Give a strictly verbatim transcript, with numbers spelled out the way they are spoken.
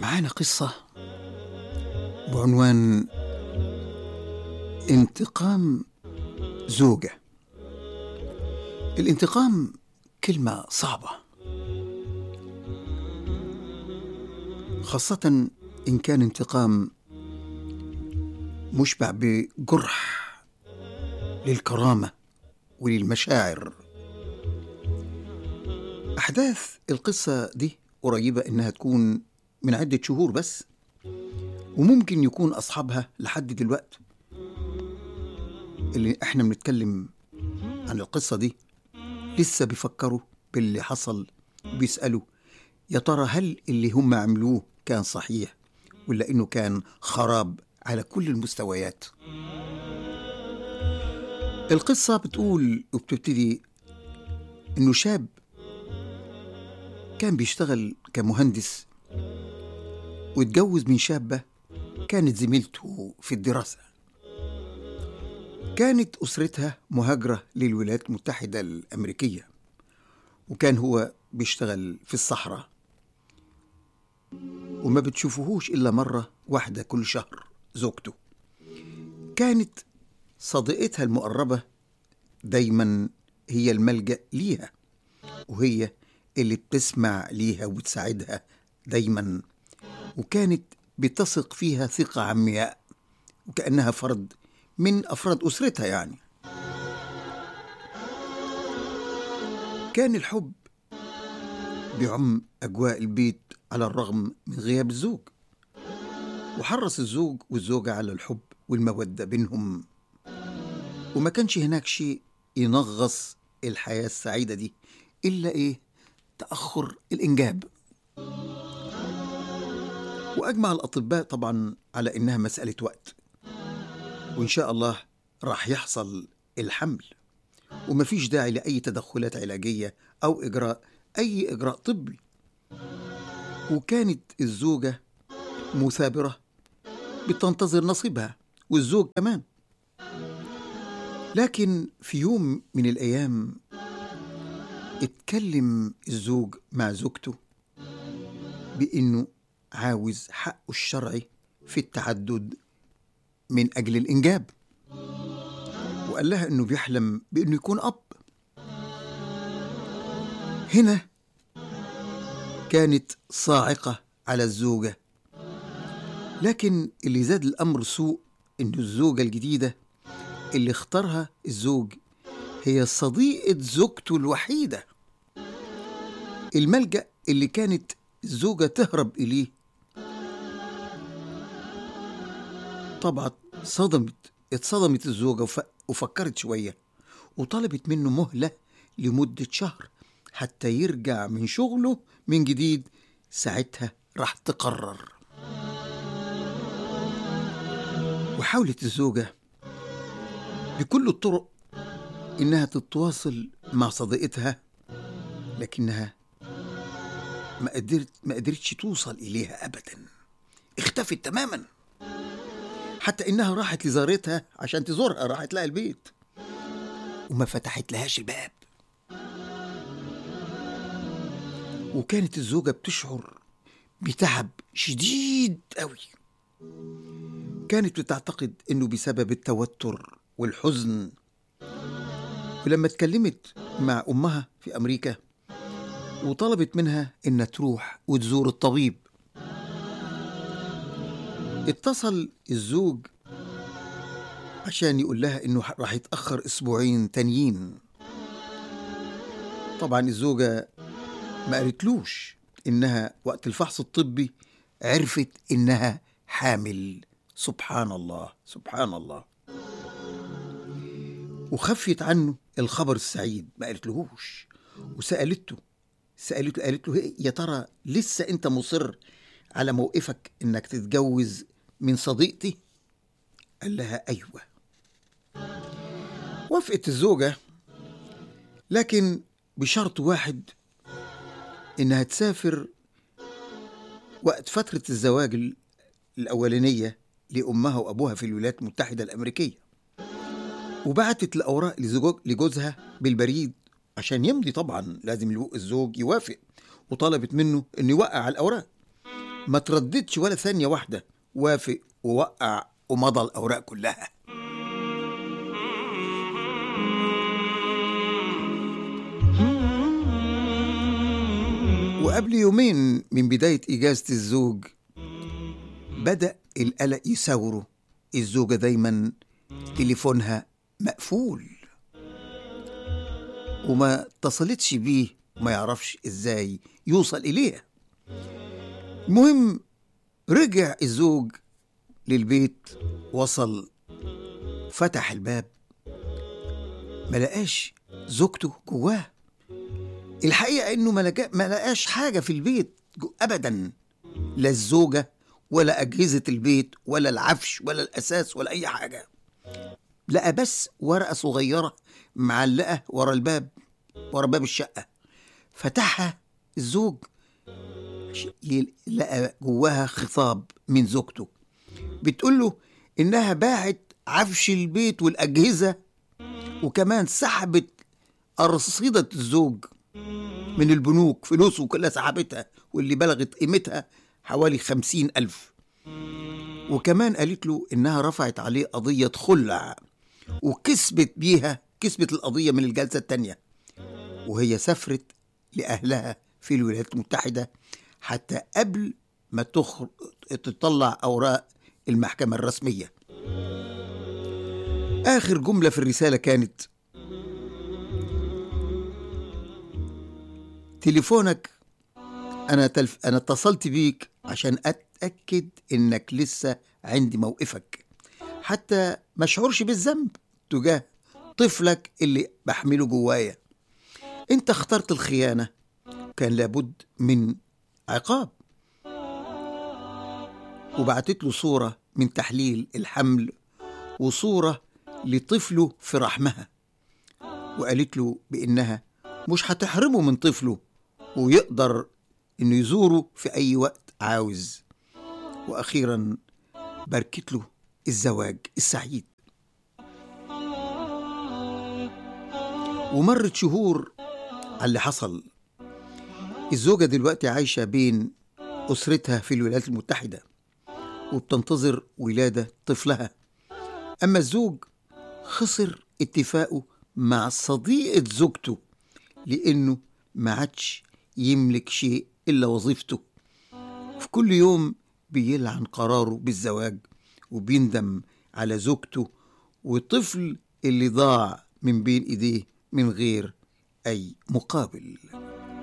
معانا قصة بعنوان انتقام زوجة. الانتقام كلمة صعبة، خاصة إن كان انتقام مشبع بجرح للكرامة وللمشاعر. أحداث القصة دي قريبة إنها تكون من عدة شهور بس، وممكن يكون أصحابها لحد دلوقتي اللي إحنا بنتكلم عن القصة دي لسه بيفكروا باللي حصل، بيسألوا يا ترى هل اللي هم عملوه كان صحيح ولا إنه كان خراب على كل المستويات. القصة بتقول وبتبتدي إنه شاب كان بيشتغل كمهندس واتجوز من شابة كانت زميلته في الدراسة. كانت أسرتها مهاجرة للولايات المتحدة الأمريكية، وكان هو بيشتغل في الصحراء وما بتشوفوهوش إلا مرة واحدة كل شهر. زوجته كانت صديقتها المقربة، دايما هي الملجأ ليها، وهي اللي بتسمع ليها وبتساعدها دايما، وكانت بتثق فيها ثقة عمياء وكأنها فرد من أفراد أسرتها. يعني كان الحب بيعم أجواء البيت على الرغم من غياب الزوج، وحرص الزوج والزوجة على الحب والمودة بينهم، وما كانش هناك شيء ينغص الحياة السعيدة دي إلا إيه؟ تأخر الإنجاب. وأجمع الأطباء طبعا على إنها مسألة وقت، وإن شاء الله راح يحصل الحمل، ومفيش داعي لأي تدخلات علاجية أو إجراء أي إجراء طبي. وكانت الزوجة مثابرة بتنتظر نصيبها، والزوج كمان. لكن في يوم من الأيام اتكلم الزوج مع زوجته بإنه عاوز حقه الشرعي في التعدد من أجل الإنجاب، وقال لها إنه بيحلم بإنه يكون أب. هنا كانت صاعقة على الزوجة، لكن اللي زاد الأمر سوء إنه الزوجة الجديدة اللي اختارها الزوج هي صديقة زوجته الوحيدة، الملجأ اللي كانت الزوجة تهرب إليه. طبعا صدمت اتصدمت الزوجة وفكرت شوية، وطلبت منه مهلة لمدة شهر حتى يرجع من شغله من جديد. ساعتها راح تقرر. وحاولت الزوجة بكل الطرق إنها تتواصل مع صديقتها، لكنها ما قدرت ما قدرتش توصل إليها أبدا، اختفت تماما. حتى إنها راحت لزارتها عشان تزورها، راحت لها البيت وما فتحت لهاش الباب. وكانت الزوجة بتشعر بتعب شديد قوي، كانت بتعتقد إنه بسبب التوتر والحزن. ولما اتكلمت مع أمها في أمريكا وطلبت منها إنها تروح وتزور الطبيب، اتصل الزوج عشان يقول لها إنه راح يتأخر أسبوعين تانيين. طبعا الزوجة ما قالتلوش إنها وقت الفحص الطبي عرفت إنها حامل. سبحان الله سبحان الله. وخفيت عنه الخبر السعيد، ما قالتلهوش. وسألته سألته قالت له يا ترى لسه أنت مصر على موقفك إنك تتجوز من صديقتي؟ قال لها أيوة. وافقت الزوجة، لكن بشرط واحد، إنها تسافر وقت فترة الزواج الأولانية لأمها وأبوها في الولايات المتحدة الأمريكية، وبعتت الأوراق لجوزها بالبريد عشان يمضي. طبعا لازم الزوج يوافق، وطلبت منه إنه يوقع على الأوراق. ما ترددش ولا ثانية واحدة، وافق ووقع ومضى الأوراق كلها. وقبل يومين من بداية إجازة الزوج بدأ القلق يساوره. الزوجة دايما تليفونها مقفول وما اتصلتش بيه، وما يعرفش ازاي يوصل إليها. المهم رجع الزوج للبيت، وصل فتح الباب ما لقاش زوجته جواه. الحقيقة انه ما لقاش حاجة في البيت ابدا، لا الزوجة ولا أجهزة البيت ولا العفش ولا الأساس ولا أي حاجة. لقى بس ورقة صغيرة معلقة ورا الباب، ورا باب الشقة. فتحها الزوج، لقى جواها خطاب من زوجته بتقول له إنها باعت عفش البيت والأجهزة، وكمان سحبت أرصدة الزوج من البنوك، فلوسه كلها سحبتها، واللي بلغت قيمتها حوالي خمسين ألف. وكمان قالت له إنها رفعت عليه قضية خلع، وكسبت بيها كسبت القضية من الجلسة التانية، وهي سافرت لأهلها في الولايات المتحدة حتى قبل ما تخر... تطلع أوراق المحكمة الرسمية. آخر جملة في الرسالة كانت: تليفونك أنا, تلف... أنا اتصلت بيك عشان أتأكد إنك لسه عندي موقفك، حتى ما اشعرش بالذنب تجاه طفلك اللي بحمله جوايا. انت اخترت الخيانة، كان لابد من عقاب. وبعتت له صورة من تحليل الحمل وصورة لطفله في رحمها، وقالت له بإنها مش هتحرمه من طفله، ويقدر إنه يزوره في أي وقت عاوز. وأخيرا باركت له الزواج السعيد. ومرت شهور على اللي حصل. الزوجة دلوقتي عايشة بين أسرتها في الولايات المتحدة وبتنتظر ولادة طفلها. أما الزوج خسر اتفاقه مع صديقة زوجته، لأنه ما عادش يملك شيء إلا وظيفته. في كل يوم بيلعن قراره بالزواج، وبيندم على زوجته وطفل اللي ضاع من بين إيديه من غير أي مقابل.